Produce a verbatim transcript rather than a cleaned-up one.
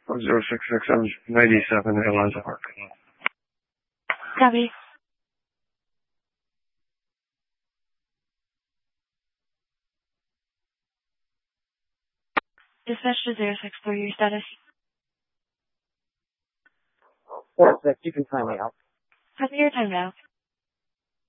zero six six, I'm ninety-seven, Eliza Park. Copy. Dispatch to zero six four, your status? Four six, you can time me out. Copy your time now.